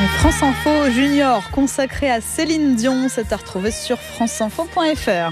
France Info Junior consacré à Céline Dion, c'est à retrouver sur franceinfo.fr.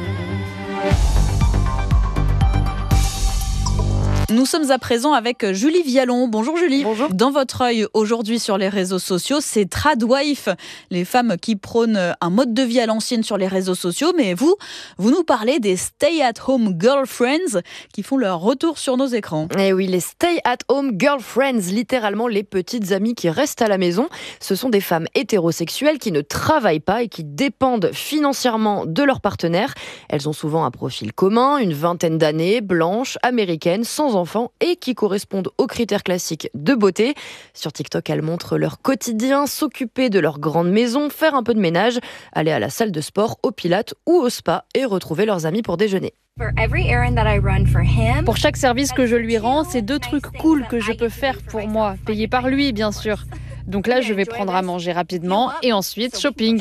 Nous sommes à présent avec Julie Vialon. Bonjour Julie. Bonjour. Dans votre œil aujourd'hui sur les réseaux sociaux, c'est Tradwife, les femmes qui prônent un mode de vie à l'ancienne sur les réseaux sociaux. Mais vous nous parlez des stay-at-home girlfriends qui font leur retour sur nos écrans. Et oui, les stay-at-home girlfriends, littéralement les petites amies qui restent à la maison. Ce sont des femmes hétérosexuelles qui ne travaillent pas et qui dépendent financièrement de leur partenaire. Elles ont souvent un profil commun, une vingtaine d'années, blanches, américaines, sans enfants et qui correspondent aux critères classiques de beauté. Sur TikTok, elles montrent leur quotidien, s'occuper de leur grande maison, faire un peu de ménage, aller à la salle de sport, au pilates ou au spa et retrouver leurs amis pour déjeuner. Pour chaque service que je lui rends, c'est 2 trucs cool que je peux faire pour moi, payés par lui bien sûr. Donc là, je vais prendre à manger rapidement et ensuite shopping.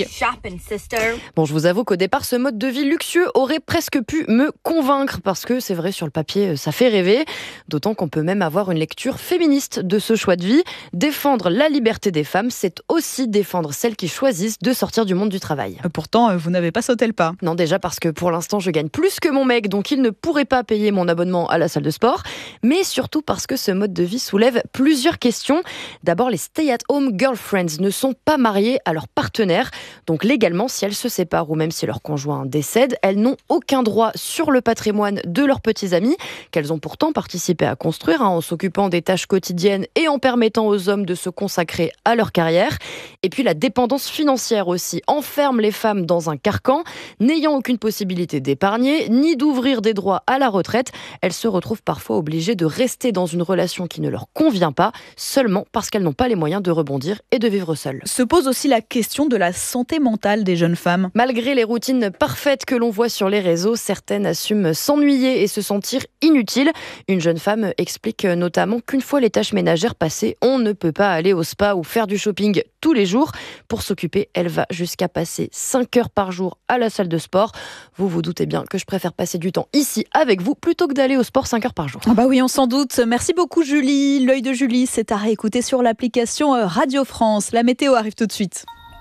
Bon, je vous avoue qu'au départ, ce mode de vie luxueux aurait presque pu me convaincre parce que c'est vrai, sur le papier, ça fait rêver. D'autant qu'on peut même avoir une lecture féministe de ce choix de vie. Défendre la liberté des femmes, c'est aussi défendre celles qui choisissent de sortir du monde du travail. Pourtant, vous n'avez pas sauté le pas. Non, déjà parce que pour l'instant, je gagne plus que mon mec, donc il ne pourrait pas payer mon abonnement à la salle de sport. Mais surtout parce que ce mode de vie soulève plusieurs questions. D'abord, les stay-at-home girlfriends ne sont pas mariées à leur partenaire. Donc légalement, si elles se séparent ou même si leur conjoint décède, elles n'ont aucun droit sur le patrimoine de leurs petits amis, qu'elles ont pourtant participé à construire en s'occupant des tâches quotidiennes et en permettant aux hommes de se consacrer à leur carrière. Et puis la dépendance financière aussi enferme les femmes dans un carcan. N'ayant aucune possibilité d'épargner, ni d'ouvrir des droits à la retraite, elles se retrouvent parfois obligées de rester dans une relation qui ne leur convient pas, seulement parce qu'elles n'ont pas les moyens de rebondir et de vivre seules. Se pose aussi la question de la santé mentale des jeunes femmes. Malgré les routines parfaites que l'on voit sur les réseaux, certaines assument s'ennuyer et se sentir inutiles. Une jeune femme explique notamment qu'une fois les tâches ménagères passées, on ne peut pas aller au spa ou faire du shopping tous les jours. Pour s'occuper, elle va jusqu'à passer 5 heures par jour à la salle de sport. Vous vous doutez bien que je préfère passer du temps ici avec vous plutôt que d'aller au sport 5 heures par jour. Ah bah oui, on s'en doute. Merci beaucoup Julie. L'œil de Julie, c'est à réécouter sur l'application Radio France. La météo arrive tout de suite.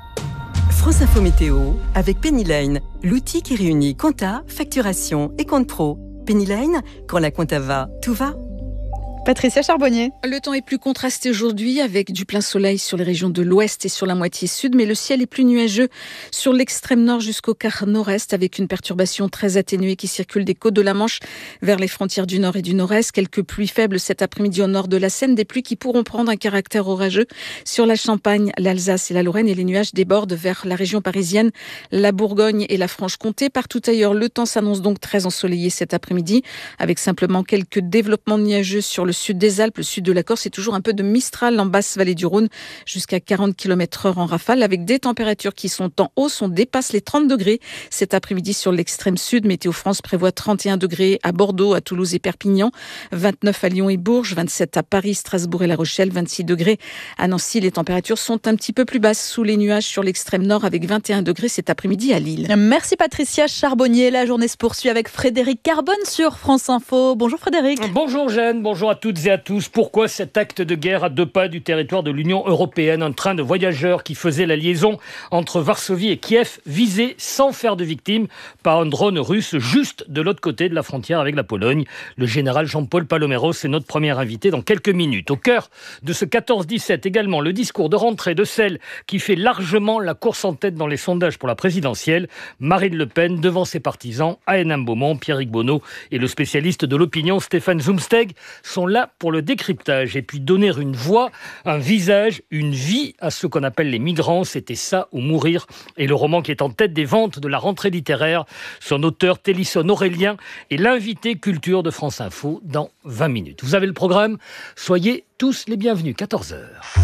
France Info Météo avec Pennyline, l'outil qui réunit compta, facturation et compte pro. Pennyline, quand la compta va, tout va. Patricia Charbonnier. Le temps est plus contrasté aujourd'hui avec du plein soleil sur les régions de l'ouest et sur la moitié sud, mais le ciel est plus nuageux sur l'extrême nord jusqu'au quart nord-est avec une perturbation très atténuée qui circule des côtes de la Manche vers les frontières du nord et du nord-est. Quelques pluies faibles cet après-midi au nord de la Seine, des pluies qui pourront prendre un caractère orageux sur la Champagne, l'Alsace et la Lorraine, et les nuages débordent vers la région parisienne, la Bourgogne et la Franche-Comté. Partout ailleurs, le temps s'annonce donc très ensoleillé cet après-midi avec simplement quelques développements nuageux sur le sud des Alpes, le sud de la Corse et toujours un peu de Mistral en basse vallée du Rhône jusqu'à 40 km/h en rafale avec des températures qui sont en hausse. On dépasse les 30 degrés cet après-midi sur l'extrême sud. Météo France prévoit 31 degrés à Bordeaux, à Toulouse et Perpignan, 29 à Lyon et Bourges, 27 à Paris, Strasbourg et La Rochelle, 26 degrés à Nancy. Les températures sont un petit peu plus basses sous les nuages sur l'extrême nord avec 21 degrés cet après-midi à Lille. Merci Patricia Charbonnier. La journée se poursuit avec Frédéric Carbone sur France Info. Bonjour Frédéric. Bonjour Jeanne, bonjour à toutes et à tous. Pourquoi cet acte de guerre à 2 pas du territoire de l'Union européenne? Un train de voyageurs qui faisait la liaison entre Varsovie et Kiev visé sans faire de victimes par un drone russe juste de l'autre côté de la frontière avec la Pologne. Le général Jean-Paul Paloméros est notre premier invité dans quelques minutes. Au cœur de ce 14-17 également, le discours de rentrée de celle qui fait largement la course en tête dans les sondages pour la présidentielle, Marine Le Pen devant ses partisans, Hénin Beaumont, Pierrick Bonneau et le spécialiste de l'opinion Stéphane Zumsteg sont là pour le décryptage et puis donner une voix, un visage, une vie à ceux qu'on appelle les migrants. C'était ça ou mourir. Et le roman qui est en tête des ventes de la rentrée littéraire, son auteur Télisson Aurélien est l'invité culture de France Info dans 20 minutes. Vous avez le programme, soyez tous les bienvenus, 14h.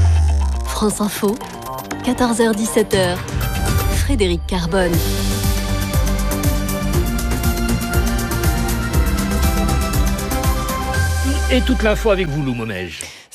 France Info, 14h-17h, Frédéric Carbone. Et toute l'info avec vous, Lou Momège.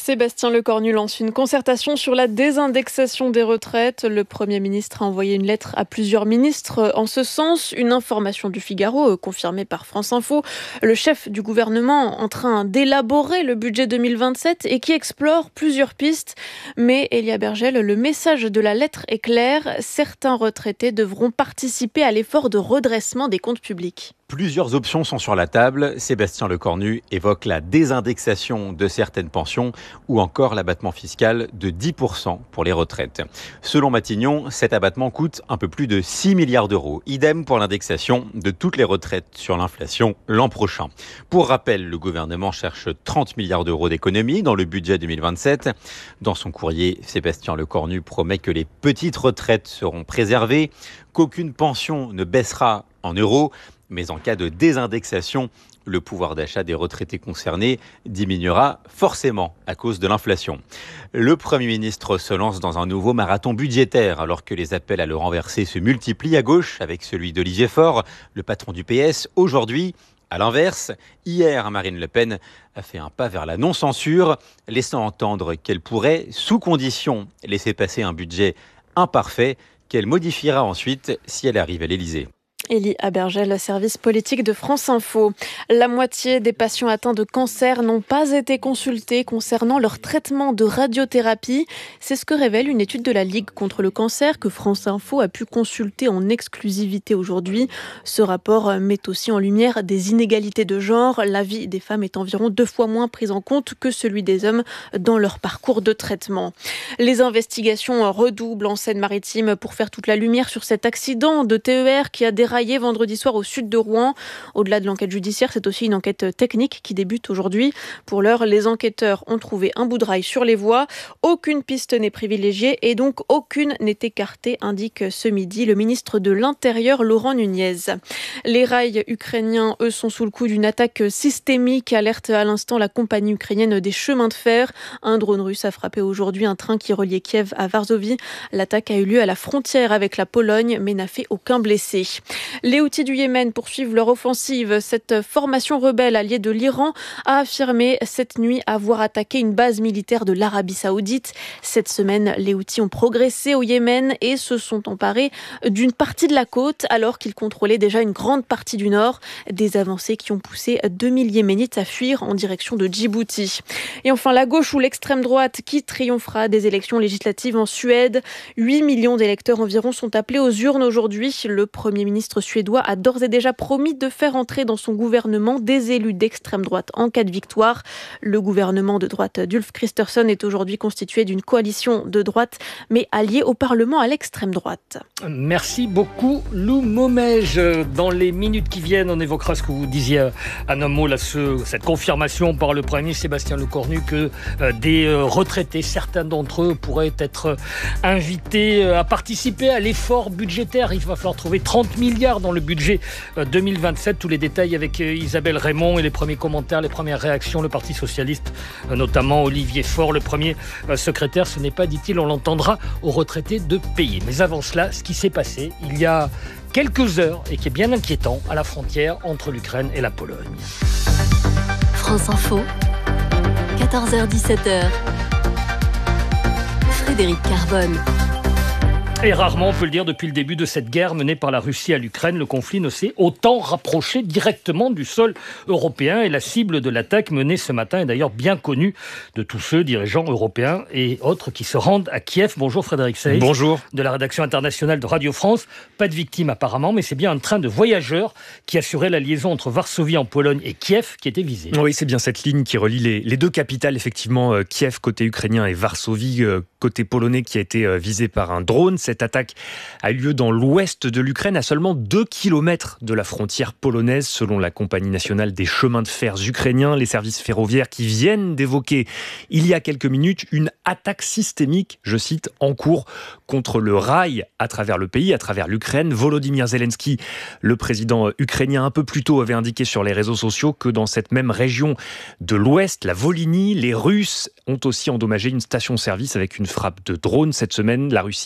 Sébastien Lecornu lance une concertation sur la désindexation des retraites. Le Premier ministre a envoyé une lettre à plusieurs ministres en ce sens. Une information du Figaro confirmée par France Info. Le chef du gouvernement en train d'élaborer le budget 2027 et qui explore plusieurs pistes. Mais Elia Bergel, le message de la lettre est clair. Certains retraités devront participer à l'effort de redressement des comptes publics. Plusieurs options sont sur la table. Sébastien Lecornu évoque la désindexation de certaines pensions ou encore l'abattement fiscal de 10% pour les retraites. Selon Matignon, cet abattement coûte un peu plus de 6 milliards d'euros. Idem pour l'indexation de toutes les retraites sur l'inflation l'an prochain. Pour rappel, le gouvernement cherche 30 milliards d'euros d'économies dans le budget 2027. Dans son courrier, Sébastien Lecornu promet que les petites retraites seront préservées, qu'aucune pension ne baissera en euros. Mais en cas de désindexation, le pouvoir d'achat des retraités concernés diminuera forcément à cause de l'inflation. Le Premier ministre se lance dans un nouveau marathon budgétaire alors que les appels à le renverser se multiplient à gauche avec celui d'Olivier Faure, le patron du PS. Aujourd'hui, à l'inverse, hier, Marine Le Pen a fait un pas vers la non-censure, laissant entendre qu'elle pourrait, sous condition, laisser passer un budget imparfait qu'elle modifiera ensuite si elle arrive à l'Élysée. Élie Abergel, service politique de France Info. La moitié des patients atteints de cancer n'ont pas été consultés concernant leur traitement de radiothérapie. C'est ce que révèle une étude de la Ligue contre le cancer que France Info a pu consulter en exclusivité aujourd'hui. Ce rapport met aussi en lumière des inégalités de genre. La vie des femmes est environ 2 fois moins prise en compte que celui des hommes dans leur parcours de traitement. Les investigations redoublent en Seine-Maritime pour faire toute la lumière sur cet accident de TER qui a déraillé vendredi soir au sud de Rouen. Au-delà de l'enquête judiciaire, c'est aussi une enquête technique qui débute aujourd'hui. Pour l'heure, les enquêteurs ont trouvé un bout de rail sur les voies. Aucune piste n'est privilégiée et donc aucune n'est écartée, indique ce midi le ministre de l'Intérieur, Laurent Nunez. Les rails ukrainiens, eux, sont sous le coup d'une attaque systémique, alerte à l'instant la compagnie ukrainienne des chemins de fer. Un drone russe a frappé aujourd'hui un train qui reliait Kiev à Varsovie. L'attaque a eu lieu à la frontière avec la Pologne, mais n'a fait aucun blessé. Les Houthis du Yémen poursuivent leur offensive. Cette formation rebelle alliée de l'Iran a affirmé cette nuit avoir attaqué une base militaire de l'Arabie Saoudite. Cette semaine, les Houthis ont progressé au Yémen et se sont emparés d'une partie de la côte alors qu'ils contrôlaient déjà une grande partie du nord. Des avancées qui ont poussé 2000 Yéménites à fuir en direction de Djibouti. Et enfin, la gauche ou l'extrême droite qui triomphera des élections législatives en Suède. 8 millions d'électeurs environ sont appelés aux urnes aujourd'hui. Le Premier ministre suédois a d'ores et déjà promis de faire entrer dans son gouvernement des élus d'extrême droite en cas de victoire. Le gouvernement de droite d'Ulf Kristersson est aujourd'hui constitué d'une coalition de droite, mais alliée au Parlement à l'extrême droite. Merci beaucoup, Lou Momège. Dans les minutes qui viennent, on évoquera ce que vous disiez en un mot, là, cette confirmation par le Premier ministre Sébastien Lecornu que des retraités, certains d'entre eux, pourraient être invités à participer à l'effort budgétaire. Il va falloir trouver 30 milliards dans le budget 2027. Tous les détails avec Isabelle Raymond et les premiers commentaires, les premières réactions. Le Parti Socialiste, notamment Olivier Faure, le premier secrétaire. Ce n'est pas, dit-il, on l'entendra, aux retraités de payer. Mais avant cela, ce qui s'est passé il y a quelques heures et qui est bien inquiétant à la frontière entre l'Ukraine et la Pologne. France Info, 14h-17h. Frédéric Carbone. Et rarement, on peut le dire, depuis le début de cette guerre menée par la Russie à l'Ukraine, le conflit ne s'est autant rapproché directement du sol européen. Et la cible de l'attaque menée ce matin est d'ailleurs bien connue de tous ceux, dirigeants européens et autres, qui se rendent à Kiev. Bonjour Frédéric Seyss. Bonjour. De la rédaction internationale de Radio France. Pas de victimes apparemment, mais c'est bien un train de voyageurs qui assurait la liaison entre Varsovie en Pologne et Kiev qui était visé. Oui, c'est bien cette ligne qui relie les deux capitales, effectivement, Kiev côté ukrainien et Varsovie côté polonais qui a été visé par un drone. Cette attaque a eu lieu dans l'ouest de l'Ukraine, à seulement 2 km de la frontière polonaise, selon la Compagnie nationale des chemins de fer ukrainiens. Les services ferroviaires qui viennent d'évoquer il y a quelques minutes une attaque systémique, je cite, en cours contre le rail à travers le pays, à travers l'Ukraine. Volodymyr Zelensky, le président ukrainien, un peu plus tôt avait indiqué sur les réseaux sociaux que dans cette même région de l'ouest, la Volhynie, les Russes ont aussi endommagé une station-service avec une frappe de drone. Cette semaine, la Russie a lancé selon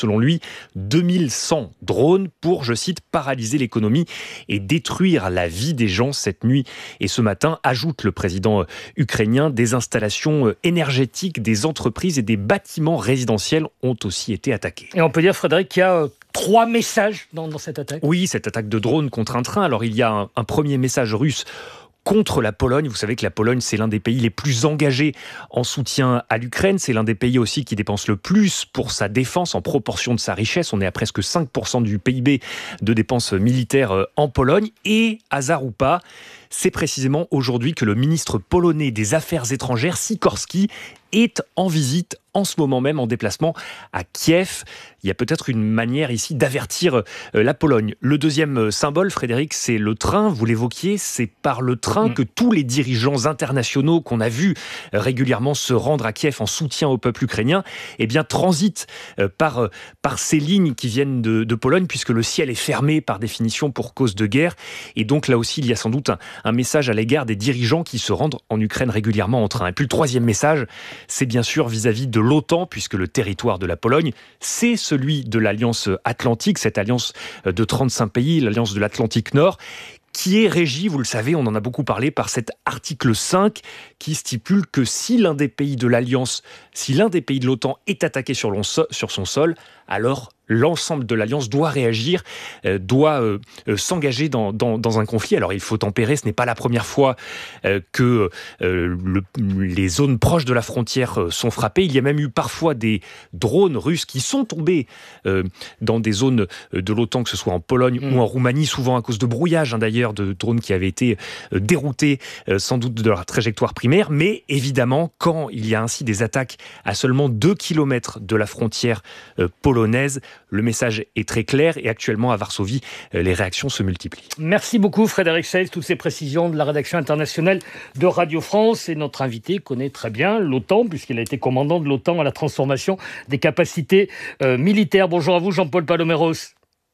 selon lui, 2100 drones pour, je cite, paralyser l'économie et détruire la vie des gens cette nuit et ce matin, ajoute le président ukrainien. Des installations énergétiques, des entreprises et des bâtiments résidentiels ont aussi été attaqués. Et on peut dire, Frédéric, qu'il y a 3 messages dans cette attaque. Oui, cette attaque de drone contre un train. Alors il y a un premier message russe contre la Pologne. Vous savez que la Pologne, c'est l'un des pays les plus engagés en soutien à l'Ukraine. C'est l'un des pays aussi qui dépense le plus pour sa défense en proportion de sa richesse. On est à presque 5% du PIB de dépenses militaires en Pologne. Et, hasard ou pas, c'est précisément aujourd'hui que le ministre polonais des Affaires étrangères, Sikorski, est en visite en ce moment même, en déplacement à Kiev. Il y a peut-être une manière ici d'avertir la Pologne. Le deuxième symbole, Frédéric, c'est le train. Vous l'évoquiez, c'est par le train que tous les dirigeants internationaux qu'on a vus régulièrement se rendre à Kiev en soutien au peuple ukrainien, transitent par ces lignes qui viennent de Pologne, puisque le ciel est fermé par définition pour cause de guerre. Et donc là aussi, il y a sans doute un message à l'égard des dirigeants qui se rendent en Ukraine régulièrement en train. Et puis le troisième message, c'est bien sûr vis-à-vis de l'OTAN, puisque le territoire de la Pologne, c'est celui de l'Alliance Atlantique, cette alliance de 35 pays, l'Alliance de l'Atlantique Nord, qui est régie, vous le savez, on en a beaucoup parlé, par cet article 5 qui stipule que si l'un des pays de l'Alliance, si l'un des pays de l'OTAN est attaqué sur son sol, alors l'ensemble de l'Alliance doit réagir, doit s'engager dans un conflit. Alors il faut tempérer, ce n'est pas la première fois que les zones proches de la frontière sont frappées. Il y a même eu parfois des drones russes qui sont tombés dans des zones de l'OTAN, que ce soit en Pologne ou en Roumanie, souvent à cause de brouillage d'ailleurs, de drones qui avaient été déroutés sans doute de leur trajectoire primaire. Mais évidemment, quand il y a ainsi des attaques à seulement 2 km de la frontière polonaise, le message est très clair et actuellement à Varsovie, les réactions se multiplient. Merci beaucoup Frédéric Seyss, toutes ces précisions de la rédaction internationale de Radio France. Et notre invité connaît très bien l'OTAN, puisqu'il a été commandant de l'OTAN à la transformation des capacités militaires. Bonjour à vous Jean-Paul Paloméros.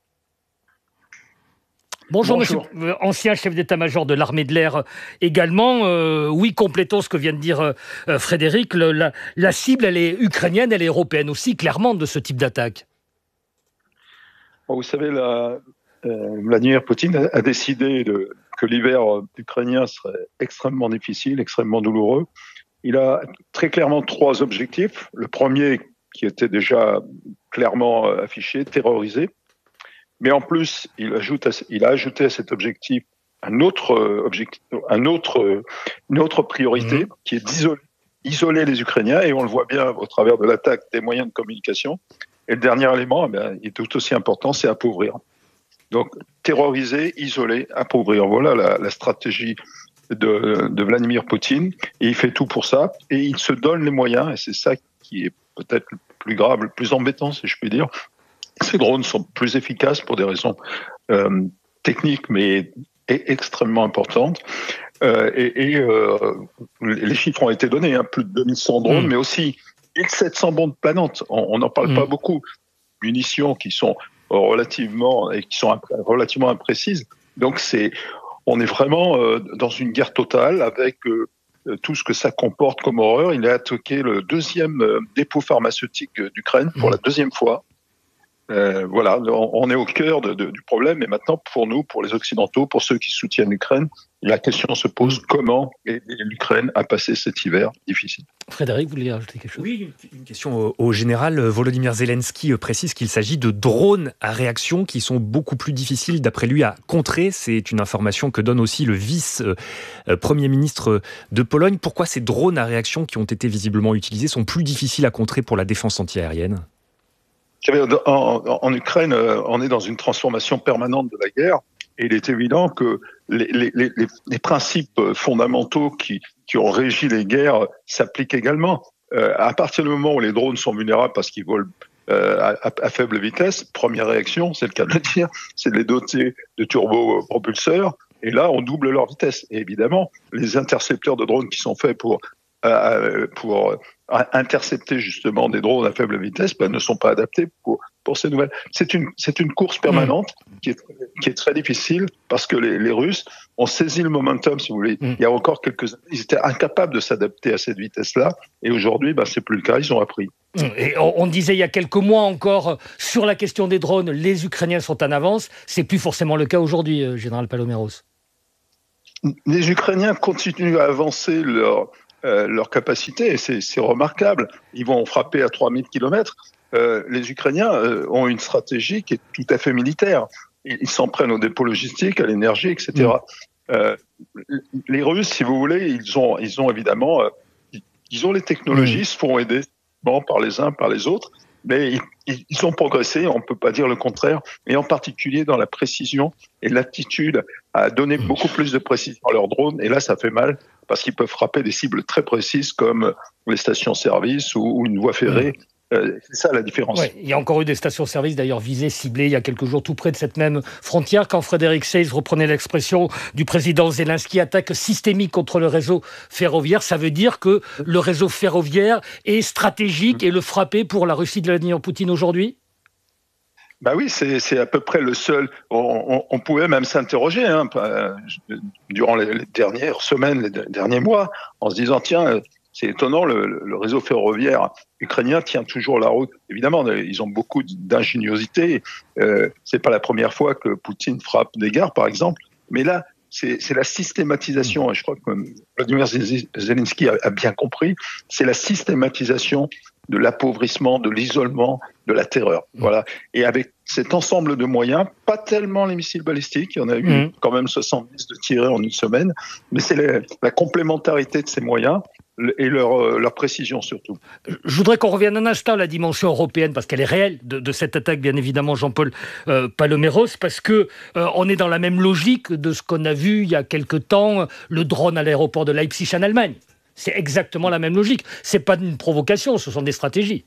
Bonjour, monsieur, ancien chef d'état-major de l'armée de l'air également. Oui, complétons ce que vient de dire Frédéric. La cible, elle est ukrainienne, elle est européenne aussi, clairement, de ce type d'attaque. Vous savez, Vladimir Poutine a décidé que l'hiver ukrainien serait extrêmement difficile, extrêmement douloureux. Il a très clairement 3 objectifs. Le premier, qui était déjà clairement affiché, terroriser. Mais en plus, il a ajouté à cet objectif une autre priorité, qui est d'isoler les Ukrainiens, et on le voit bien au travers de l'attaque des moyens de communication. Et le dernier élément, il est tout aussi important, c'est appauvrir. Donc, terroriser, isoler, appauvrir. Voilà la stratégie de Vladimir Poutine, et il fait tout pour ça, et il se donne les moyens, et c'est ça qui est peut-être le plus grave, le plus embêtant, si je puis dire. Ces drones sont plus efficaces pour des raisons techniques, mais extrêmement importantes. Les chiffres ont été donnés, plus de 2100 drones, mais aussi 1700 bombes planantes. On n'en parle pas beaucoup. Munitions qui sont relativement imprécises. Donc on est vraiment dans une guerre totale avec tout ce que ça comporte comme horreur. Il a attaqué le 2e dépôt pharmaceutique d'Ukraine pour la 2e fois. Voilà, on est au cœur du problème, et maintenant pour nous, pour les Occidentaux, pour ceux qui soutiennent l'Ukraine, la question se pose: comment aider l'Ukraine à passer cet hiver difficile? Frédéric, vous voulez ajouter quelque chose? Oui, une question au général. Volodymyr Zelensky précise qu'il s'agit de drones à réaction qui sont beaucoup plus difficiles, d'après lui, à contrer. C'est une information que donne aussi le vice-premier ministre de Pologne. Pourquoi ces drones à réaction qui ont été visiblement utilisés sont plus difficiles à contrer pour la défense antiaérienne? En Ukraine, on est dans une transformation permanente de la guerre, et il est évident que les principes fondamentaux qui ont régi les guerres s'appliquent également. À partir du moment où les drones sont vulnérables parce qu'ils volent à faible vitesse, première réaction, c'est le cas de le dire, c'est de les doter de turbopropulseurs, et là on double leur vitesse. Et évidemment, les intercepteurs de drones qui sont faits pour pour intercepter justement des drones à faible vitesse ne sont pas adaptés pour ces nouvelles. C'est une course permanente qui est très difficile parce que les Russes ont saisi le momentum, si vous voulez. Il y a encore quelques années, ils étaient incapables de s'adapter à cette vitesse-là, et aujourd'hui, c'est plus le cas, ils ont appris. Et on disait il y a quelques mois encore, sur la question des drones, les Ukrainiens sont en avance. C'est plus forcément le cas aujourd'hui, Général Paloméros. Les Ukrainiens continuent à avancer leur capacité, et c'est remarquable. Ils vont frapper à 3000 km. Les Ukrainiens ont une stratégie qui est tout à fait militaire. Ils s'en prennent aux dépôts logistiques, à l'énergie, etc. Les Russes, si vous voulez, ils ont évidemment ils ont les technologies, ils se font aider par les uns, par les autres, mais ils ont progressé, on ne peut pas dire le contraire, et en particulier dans la précision et l'aptitude à donner beaucoup plus de précision à leurs drones, et là ça fait mal, parce qu'ils peuvent frapper des cibles très précises comme les stations-service ou une voie ferrée. C'est ça la différence. Ouais, il y a encore eu des stations-service d'ailleurs visées, ciblées il y a quelques jours tout près de cette même frontière quand Frédéric Seyss reprenait l'expression du président Zelensky, attaque systémique contre le réseau ferroviaire. Ça veut dire que le réseau ferroviaire est stratégique et le frapper pour la Russie de Vladimir Poutine aujourd'hui ? Oui, c'est à peu près le seul. On pouvait même s'interroger durant les dernières semaines, les derniers mois, en se disant tiens, c'est étonnant, le réseau ferroviaire ukrainien tient toujours la route. Évidemment, ils ont beaucoup d'ingéniosité. C'est pas la première fois que Poutine frappe des gares, par exemple. Mais là, c'est la systématisation. Et je crois que Vladimir Zelensky a bien compris. C'est la systématisation de l'appauvrissement, de l'isolement, de la terreur. Voilà. Et avec cet ensemble de moyens, pas tellement les missiles balistiques, il y en a eu quand même 70 de tirés en une semaine, mais c'est la complémentarité de ces moyens et leur précision surtout. Je voudrais qu'on revienne un instant à la dimension européenne, parce qu'elle est réelle, de cette attaque, bien évidemment, Jean-Paul Paloméros, parce que on est dans la même logique de ce qu'on a vu il y a quelque temps, le drone à l'aéroport de Leipzig en Allemagne. C'est exactement la même logique. C'est pas une provocation, ce sont des stratégies.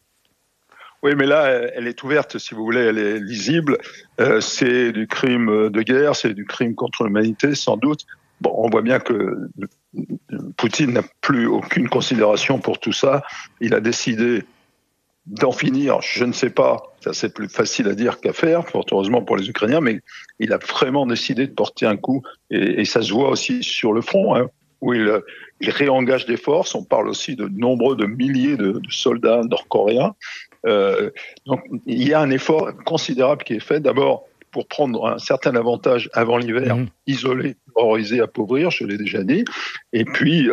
Oui, mais là, elle est ouverte, si vous voulez, elle est lisible. C'est du crime de guerre, c'est du crime contre l'humanité, sans doute. Bon, on voit bien que Poutine n'a plus aucune considération pour tout ça. Il a décidé d'en finir, je ne sais pas, ça c'est plus facile à dire qu'à faire, fort heureusement pour les Ukrainiens, mais il a vraiment décidé de porter un coup, et ça se voit aussi sur le front, où il réengage des forces. On parle aussi de milliers de soldats nord-coréens. Donc il y a un effort considérable qui est fait, d'abord pour prendre un certain avantage avant l'hiver, isoler, terroriser, appauvrir, je l'ai déjà dit, et puis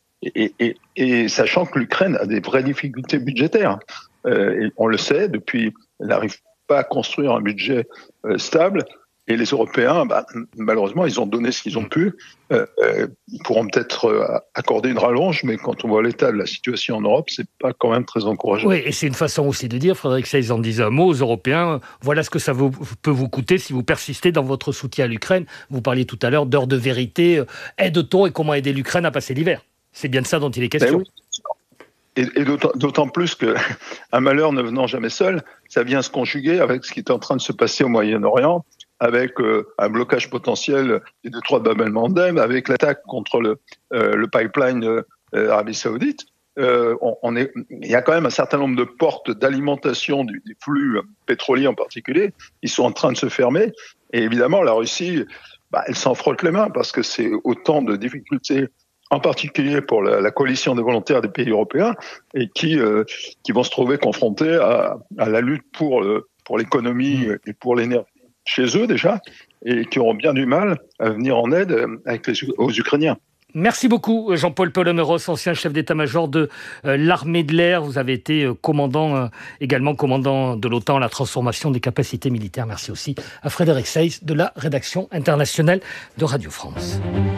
et sachant que l'Ukraine a des vraies difficultés budgétaires. Et on le sait, depuis, elle n'arrive pas à construire un budget stable. Et les Européens, malheureusement, ils ont donné ce qu'ils ont pu. Ils pourront peut-être accorder une rallonge, mais quand on voit l'état de la situation en Europe, c'est pas quand même très encourageant. Oui, et c'est une façon aussi de dire, Frédéric Seyss en disait un mot aux Européens, voilà ce que ça peut vous coûter si vous persistez dans votre soutien à l'Ukraine. Vous parliez tout à l'heure d'heure de vérité, aide-t-on et comment aider l'Ukraine à passer l'hiver ? C'est bien de ça dont il est question. Oui. Et d'autant plus qu'un malheur ne venant jamais seul, ça vient se conjuguer avec ce qui est en train de se passer au Moyen-Orient, avec un blocage potentiel des détroits de Bab el-Mandeb, avec l'attaque contre le pipeline Arabie Saoudite. Il y a quand même un certain nombre de portes d'alimentation des flux pétroliers en particulier, ils sont en train de se fermer. Et évidemment, la Russie, elle s'en frotte les mains parce que c'est autant de difficultés, en particulier pour la coalition des volontaires des pays européens, et qui vont se trouver confrontés à la lutte pour l'économie et pour l'énergie chez eux déjà, et qui auront bien du mal à venir en aide aux Ukrainiens. Merci beaucoup Jean-Paul Paloméros, ancien chef d'état-major de l'armée de l'air. Vous avez été également commandant de l'OTAN à la transformation des capacités militaires. Merci aussi à Frédéric Seyss de la rédaction internationale de Radio France.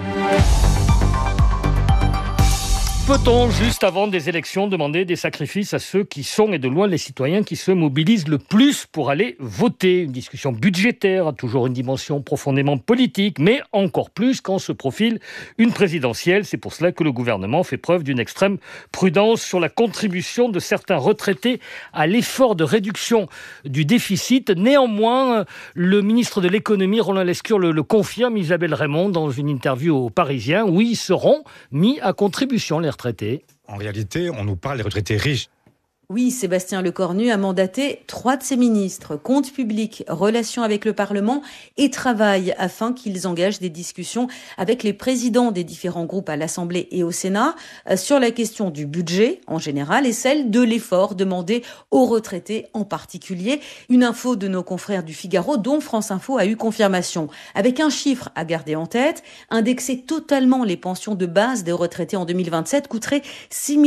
Peut-on, juste avant des élections, demander des sacrifices à ceux qui sont, et de loin, les citoyens qui se mobilisent le plus pour aller voter ? Une discussion budgétaire a toujours une dimension profondément politique, mais encore plus quand se profile une présidentielle. C'est pour cela que le gouvernement fait preuve d'une extrême prudence sur la contribution de certains retraités à l'effort de réduction du déficit. Néanmoins, le ministre de l'économie, Roland Lescure, le confirme, Isabelle Raymond, dans une interview aux Parisiens, oui, ils seront mis à contribution, les retraités retraités. En réalité, on nous parle des retraités riches. Oui, Sébastien Lecornu a mandaté 3 de ses ministres, comptes publics, relations avec le Parlement et travail, afin qu'ils engagent des discussions avec les présidents des différents groupes à l'Assemblée et au Sénat sur la question du budget en général et celle de l'effort demandé aux retraités en particulier. Une info de nos confrères du Figaro dont France Info a eu confirmation. Avec un chiffre à garder en tête, indexer totalement les pensions de base des retraités en 2027 coûterait 6